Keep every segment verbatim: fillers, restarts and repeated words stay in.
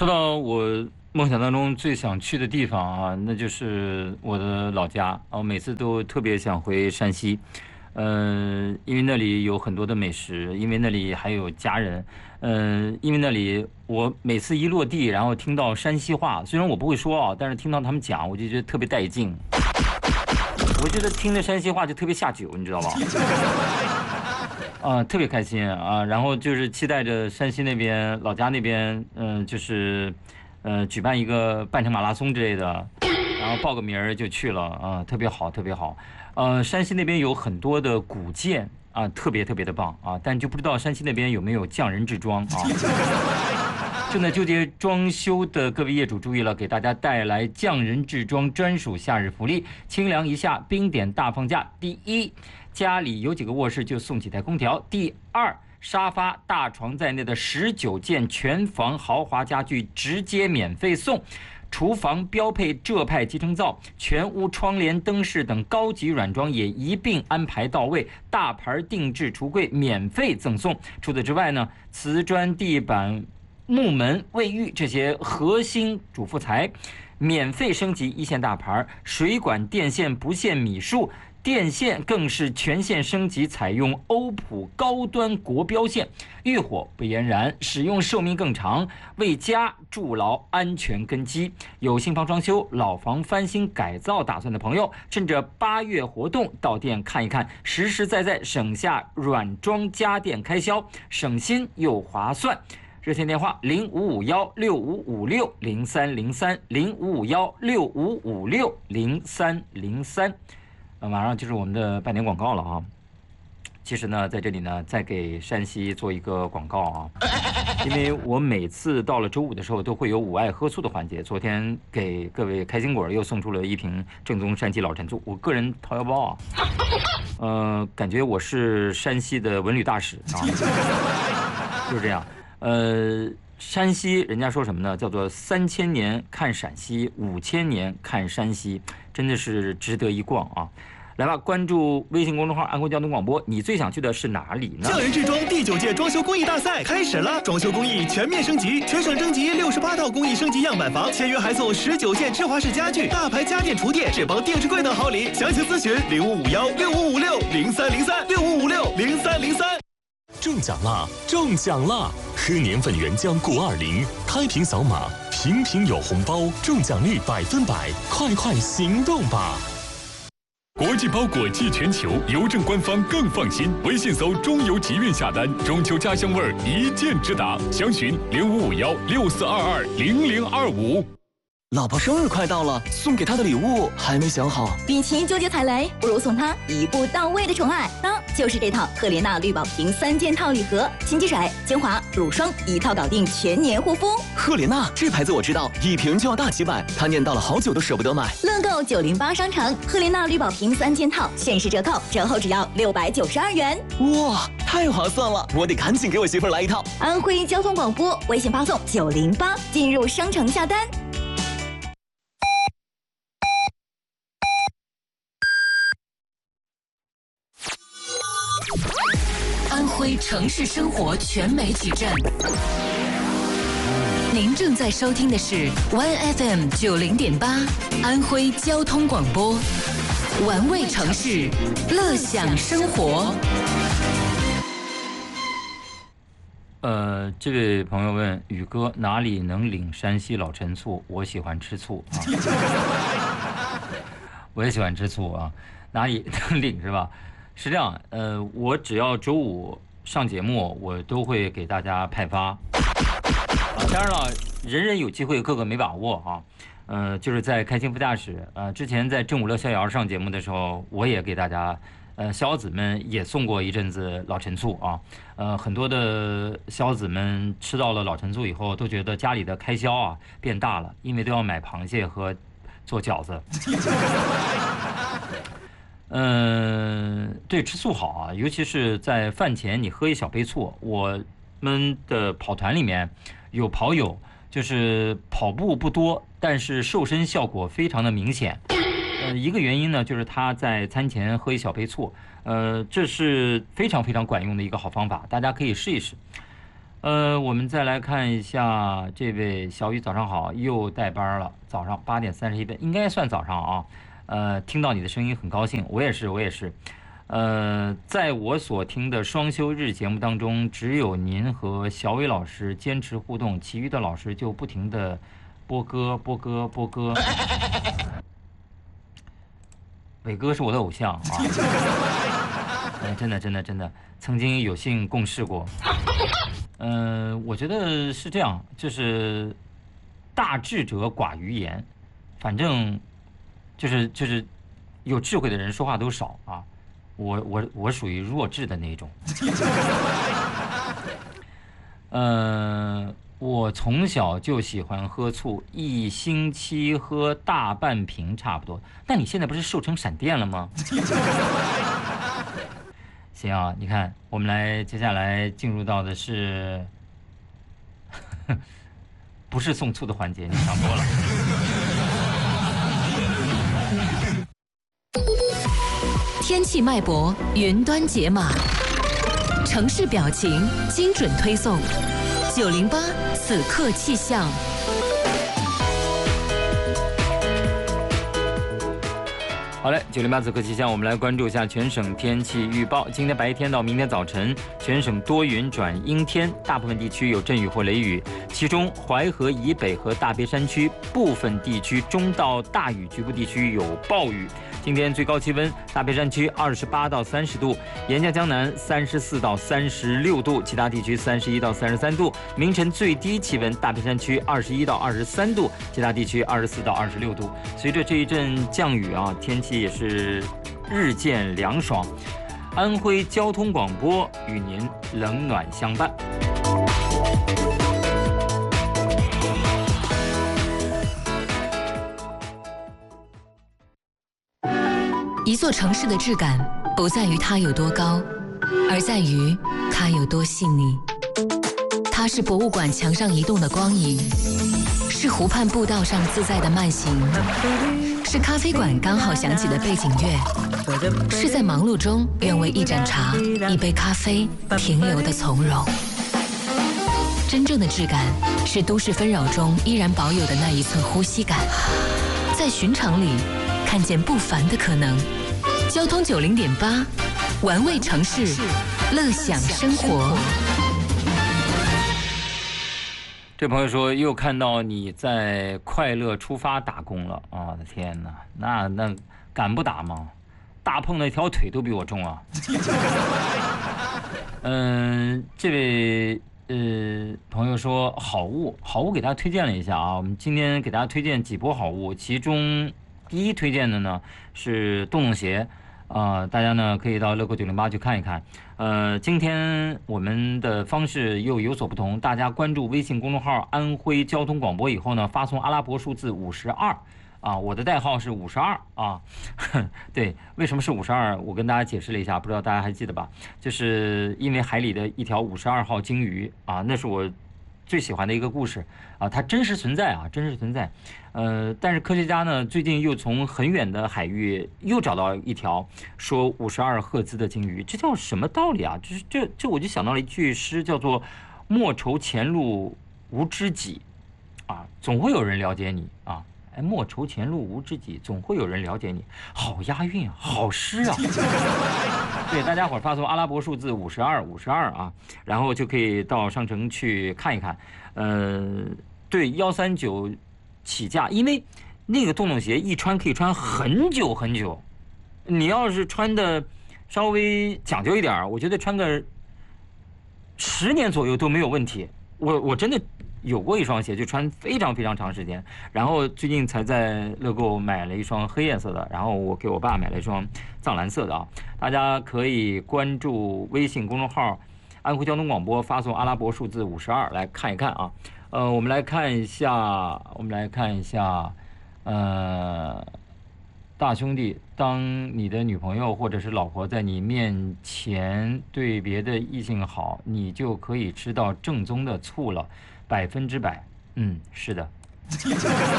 说到我梦想当中最想去的地方啊，那就是我的老家啊，我每次都特别想回山西。呃，因为那里有很多的美食，因为那里还有家人，呃，因为那里我每次一落地，然后听到山西话，虽然我不会说啊，但是听到他们讲，我就觉得特别带劲。我觉得听着山西话就特别下酒，你知道吧？啊，特别开心啊！然后就是期待着山西那边、老家那边，嗯、就是，呃，举办一个半程马拉松之类的，然后报个名儿就去了啊，特别好，特别好。呃，山西那边有很多的古建啊，特别特别的棒啊，但就不知道山西那边有没有匠人制装啊？正在纠结装修的各位业主注意了，给大家带来匠人制装专属夏日福利，清凉一夏冰点大放价。第一，家里有几个卧室就送几台空调；第二，沙发、大床在内的十九件全房豪华家具直接免费送。厨房标配浙派集成灶，全屋窗帘、灯饰等高级软装也一并安排到位，大牌定制橱柜免费赠送。除此之外呢，瓷砖地板、木门、卫浴这些核心主妇材免费升级一线大牌，水管电线不限米数，电线更是全线升级，采用欧普高端国标线，遇火不延燃，使用寿命更长，为家筑牢安全根基。有新房装修、老房翻新改造打算的朋友，趁着八月活动到店看一看，实实在在省下软装家电开销，省心又划算。热线电话零五五幺六五五六零三零三零五五幺六五五六零三零三。呃，马上就是我们的半点广告了啊。其实呢，在这里呢，再给山西做一个广告啊，因为我每次到了周五的时候，都会有五爱喝醋的环节。昨天给各位开心果又送出了一瓶正宗山西老陈醋，我个人掏腰包啊，呃，感觉我是山西的文旅大使啊，就是这样。呃，山西人家说什么呢？叫做三千年看陕西，五千年看山西，真的是值得一逛啊！来吧，关注微信公众号安徽交通广播，你最想去的是哪里呢？ 匠人制装第九届装修工艺大赛开始了，装修工艺全面升级，全省征集六十八套工艺升级样板房，签约还送十九件芝华士家具、大牌家电厨电、智邦电视柜等好礼。详情咨询零五五幺六五五六零三零三六五五六零三零三。 中奖啦！中奖啦！喝年份原浆谷二零，开瓶扫码，瓶瓶有红包，中奖率百分百，快快行动吧！ 国际包裹寄全球，邮政官方更放心。微信搜“中邮集运”下单，中秋家乡味儿一键直达。详询零五五幺六四二二零零二五。 老婆生日快到了，送给她的礼物还没想好。 与其纠结踩雷，不如送她一步到位的宠爱。当就是这套赫莲娜绿宝瓶三件套礼盒，清洁水、精华、乳霜一套搞定全年护肤。 赫莲娜这牌子我知道，一瓶就要大几百，她念叨了好久都舍不得买。 乐购九零八商城赫莲娜绿宝瓶三件套限时折扣，折后只要六百九十二元。 哇，太划算了！我得赶紧给我媳妇儿来一套。 安徽交通广播微信发送九零八进入商城下单。 安徽城市生活全媒矩阵，您正在收听的是 Y F M 九零点八安徽交通广播，玩味城市，乐享生活。 呃，这位朋友问宇哥哪里能领山西老陈醋？我喜欢吃醋啊，我也喜欢吃醋啊，哪里能领是吧？是这样，呃，我只要周五上节目，我都会给大家派发。啊，当然了，人人有机会，个个没把握啊。呃，就是在开心副驾驶，呃，之前在正午乐逍遥上节目的时候，我也给大家，呃，小子们也送过一阵子老陈醋啊。呃，很多的小子们吃到了老陈醋以后，都觉得家里的开销啊变大了，因为都要买螃蟹和做饺子。嗯，对，吃醋好啊，尤其是在饭前你喝一小杯醋。我们的跑团里面有跑友，就是跑步不多，但是瘦身效果非常的明显。呃，一个原因呢，就是他在餐前喝一小杯醋，呃，这是非常非常管用的一个好方法，大家可以试一试。 呃，我们再来看一下这位小雨，早上好，又带班了，早上八点三十一分，应该算早上啊。呃，听到你的声音很高兴，我也是，我也是。呃，在我所听的双休日节目当中，只有您和小伟老师坚持互动，其余的老师就不停的播歌、播歌、播歌。伟哥是我的偶像啊！哎，真的，真的，真的，曾经有幸共事过。嗯、呃，我觉得是这样，就是大智者寡于言，反正就是就是有智慧的人说话都少啊。我我我属于弱智的那种。呃，我从小就喜欢喝醋，一星期喝大半瓶差不多。那你现在不是瘦成闪电了吗？行啊，你看，我们来接下来进入到的是，不是送醋的环节，你想多了。 天气脉搏，云端解码，城市表情，精准推送。九零八此刻气象。 好嘞，九零八此刻气象，我们来关注一下全省天气预报。今天白天到明天早晨，全省多云转阴天，大部分地区有阵雨或雷雨，其中淮河以北和大别山区部分地区中到大雨，局部地区有暴雨。今天最高气温，大别山区二十八到三十度，沿江江南三十四到三十六度，其他地区三十一到三十三度。明晨最低气温，大别山区二十一到二十三度，其他地区二十四到二十六度。随着这一阵降雨啊，天气也是日渐凉爽。安徽交通广播与您冷暖相伴。 一座城市的质感不在于它有多高，而在于它有多细腻。它是博物馆墙上移动的光影，是湖畔步道上自在的慢行，是咖啡馆刚好响起的背景乐，是在忙碌中愿为一盏茶、一杯咖啡停留的从容。真正的质感是都市纷扰中依然保有的那一寸呼吸感，在寻常里看见不凡的可能。交通九零点八，玩味城市，乐享生活。 这朋友说又看到你在快乐出发打工了，我、哦、的天哪，那那敢不打吗？大碰那条腿都比我重啊！嗯、呃，这位呃朋友说好物，好物给大家推荐了一下啊，我们今天给大家推荐几波好物，其中第一推荐的呢是洞洞鞋。呃，大家呢可以到乐购九零八去看一看。呃，今天我们的方式又有所不同，大家关注微信公众号“安徽交通广播”以后呢，发送阿拉伯数字五十二啊，我的代号是五十二啊。对，为什么是五十二？我跟大家解释了一下，不知道大家还记得吧？就是因为海里的一条五十二号鲸鱼啊，那是我最喜欢的一个故事啊，它真实存在啊，真实存在。呃，但是科学家呢，最近又从很远的海域又找到一条说五十二赫兹的鲸鱼，这叫什么道理啊？就是这这我就想到了一句诗，叫做“莫愁前路无知己”，啊，总会有人了解你啊。哎，莫愁前路无知己，总会有人了解你。好押韵啊，好诗啊！对，大家伙发送阿拉伯数字五十二五十二啊，然后就可以到商城去看一看。呃，对，幺三九起价，因为那个洞洞鞋一穿可以穿很久很久。你要是穿的稍微讲究一点，我觉得穿个十年左右都没有问题。我我真的有过一双鞋，就穿非常非常长时间。然后最近才在乐购买了一双黑颜色的，然后我给我爸买了一双藏蓝色的啊。大家可以关注微信公众号“安徽交通广播”，发送阿拉伯数字五十二来看一看啊。呃，我们来看一下，我们来看一下，呃，大兄弟，当你的女朋友或者是老婆在你面前对别的异性好，你就可以吃到正宗的醋了，百分之百。嗯，是的，嗯、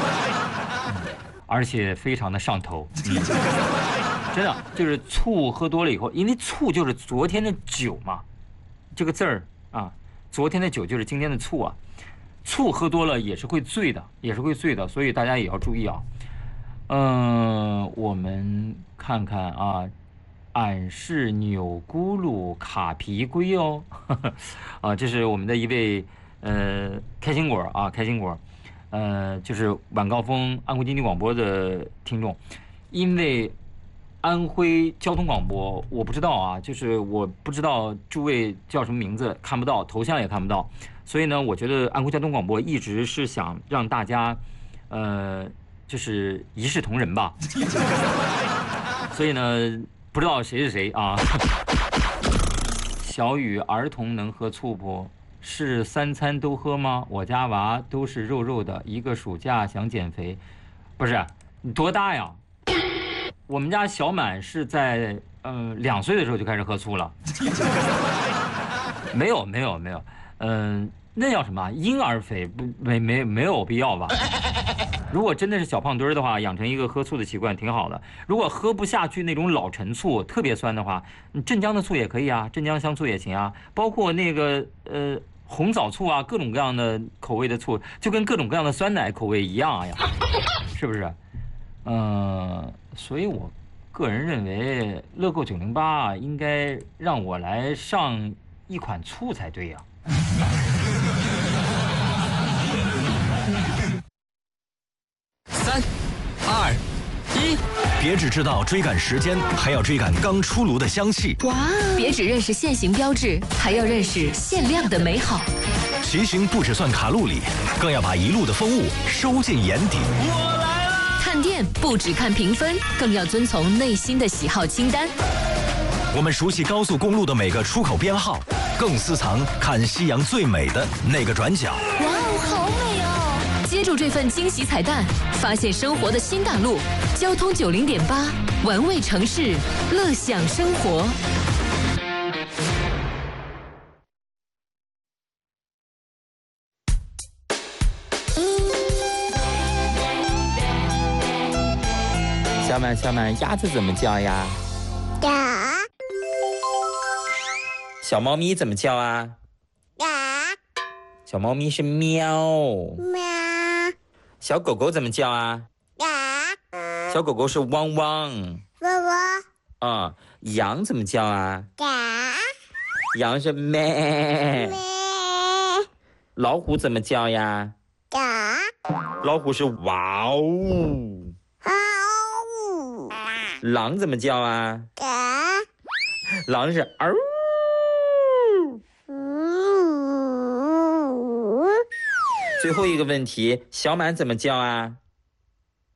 而且非常的上头。嗯，真的就是醋喝多了以后，因为醋就是昨天的酒嘛，这个字儿啊。 昨天的酒就是今天的醋啊，醋喝多了也是会醉的，也是会醉的，所以大家也要注意啊。嗯，我们看看啊，俺是钮咕噜卡皮龟哦，啊，这是我们的一位呃开心果啊，开心果，呃，就是晚高峰安徽经济广播的听众，因为安徽交通广播我不知道啊，就是我不知道诸位叫什么名字，看不到头像也看不到，所以呢，我觉得安徽交通广播一直是想让大家，呃。就是一视同仁吧，所以呢，不知道谁是谁啊。小雨，儿童能喝醋不？是三餐都喝吗？我家娃都是肉肉的，一个暑假想减肥，不是你多大呀？我们家小满是在呃两岁的时候就开始喝醋了。没有没有没有，嗯、呃，那叫什么婴儿肥？不没没没有必要吧？如果真的是小胖墩儿的话，养成一个喝醋的习惯挺好的。如果喝不下去那种老陈醋特别酸的话，镇江的醋也可以啊，镇江香醋也行啊，包括那个呃红枣醋啊，各种各样的口味的醋，就跟各种各样的酸奶口味一样呀，是不是？嗯、呃，所以我个人认为乐购九零八应该让我来上一款醋才对呀。 三、二、一， 别只知道追赶时间，还要追赶刚出炉的香气。 哇！别只认识限行标志，还要认识限量的美好。 骑行不只算卡路里，更要把一路的风物收进眼底。 我来了！看店不只看评分，更要遵从内心的喜好清单。 我们熟悉高速公路的每个出口编号，更私藏看夕阳最美的那个转角。 哇哦，好美哦！接住这份惊喜彩蛋，发现生活的新大陆。交通九零点八，玩味城市，乐享生活。 小满，小满，鸭子怎么叫呀？ 呀。 小猫咪怎么叫啊？ 呀。 小猫咪是喵。 喵。 小狗狗怎么叫啊？ 呀。 小狗狗是汪汪。 汪汪。 啊、嗯，羊怎么叫啊？ 呀。 羊是咩。 咩。 老虎怎么叫呀？ 呀。 老虎是哇哦。 哇哦。 狼怎么叫啊？ 呀。 狼是嗷。最后一个问题，小满怎么叫啊？